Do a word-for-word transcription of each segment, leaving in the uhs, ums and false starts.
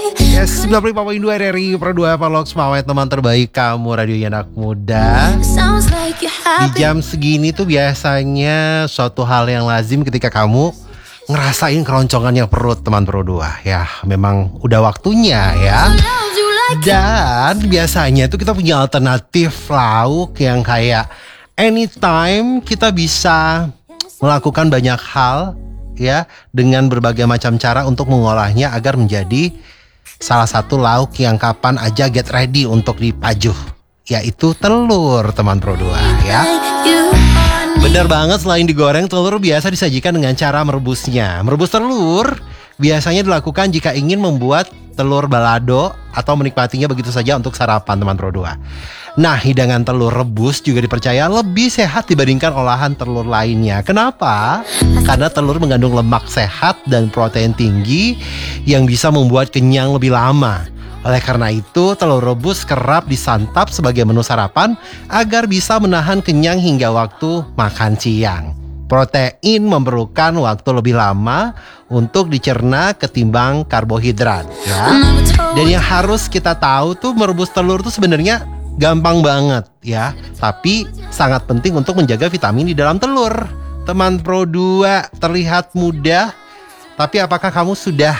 Yes, sembilan puluh lima koma dua R R I Pro dua Evalog Smawet, teman terbaik kamu, radionya anak muda. Di jam segini tuh biasanya suatu hal yang lazim ketika kamu ngerasain keroncongannya perut, teman Pro dua. Ya, memang udah waktunya ya. Dan biasanya tuh kita punya alternatif lauk yang kayak anytime kita bisa melakukan banyak hal ya, dengan berbagai macam cara untuk mengolahnya agar menjadi salah satu lauk yang kapan aja get ready untuk dipajuh, yaitu telur, teman Pro dua ya. Bener banget, selain digoreng, telur biasa disajikan dengan cara merebusnya. Merebus telur biasanya dilakukan jika ingin membuat telur balado atau menikmatinya begitu saja untuk sarapan, teman Pro dua. Nah, hidangan telur rebus juga dipercaya lebih sehat dibandingkan olahan telur lainnya. Kenapa? Karena telur mengandung lemak sehat dan protein tinggi yang bisa membuat kenyang lebih lama. Oleh karena itu, telur rebus kerap disantap sebagai menu sarapan agar bisa menahan kenyang hingga waktu makan siang. Protein memerlukan waktu lebih lama untuk dicerna ketimbang karbohidrat ya. Dan yang harus kita tahu tuh, merebus telur tuh sebenarnya gampang banget ya, tapi sangat penting untuk menjaga vitamin di dalam telur. Teman Pro dua, terlihat mudah, tapi apakah kamu sudah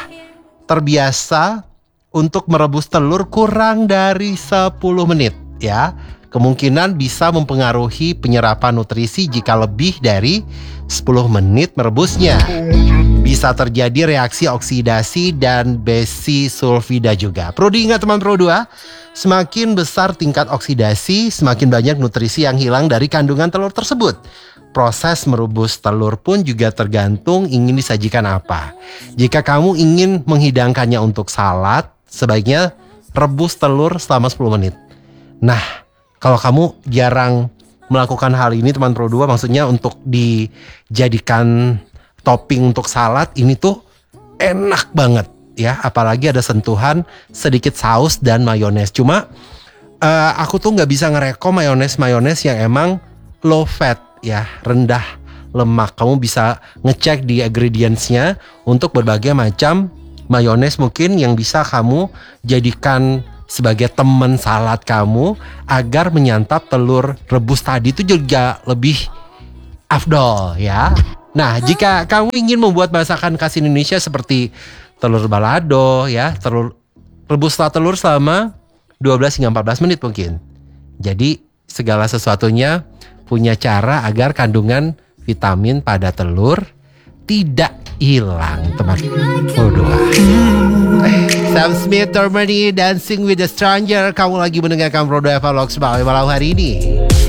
terbiasa untuk merebus telur kurang dari sepuluh menit ya? Kemungkinan bisa mempengaruhi penyerapan nutrisi jika lebih dari sepuluh menit merebusnya. Bisa terjadi reaksi oksidasi dan besi sulfida juga. Perlu diingat, teman Pro dua, semakin besar tingkat oksidasi, semakin banyak nutrisi yang hilang dari kandungan telur tersebut. Proses merebus telur pun juga tergantung ingin disajikan apa. Jika kamu ingin menghidangkannya untuk salad, sebaiknya rebus telur selama sepuluh menit. Nah, kalau kamu jarang melakukan hal ini, teman Pro dua, maksudnya untuk dijadikan topping untuk salad, ini tuh enak banget ya, apalagi ada sentuhan sedikit saus dan mayones. Cuma uh, aku tuh nggak bisa ngerekom mayones mayones yang emang low fat ya, rendah lemak. Kamu bisa ngecek di ingredientsnya untuk berbagai macam mayones mungkin yang bisa kamu jadikan sebagai teman salad kamu agar menyantap telur rebus tadi itu juga lebih afdol ya. Nah, jika kamu ingin membuat masakan khas Indonesia seperti telur balado ya, telur rebuslah telur selama dua belas hingga empat belas menit mungkin. Jadi segala sesuatunya punya cara agar kandungan vitamin pada telur tidak hilang, teman Pro dua. Sam Smith, Harmony, Dancing with a Stranger. Kamu lagi mendengarkan Pro dua Evalog malam hari ini.